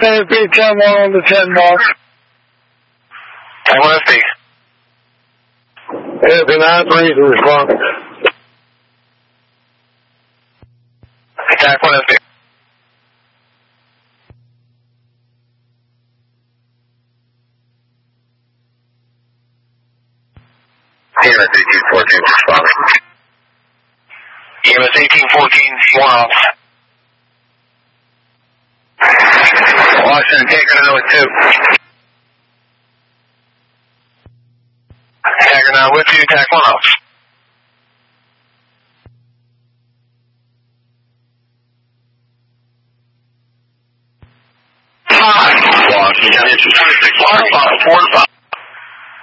KFB 10-1 on the 10 mark. 10-1 FB. KFB 9-3 is the response. Attack 1 FB. EMS 1814 response. EMS 1814, 1 off. Washington, Taker now with 2. Taker now with you, attack 1 off. Washington, 26, 4 to 5.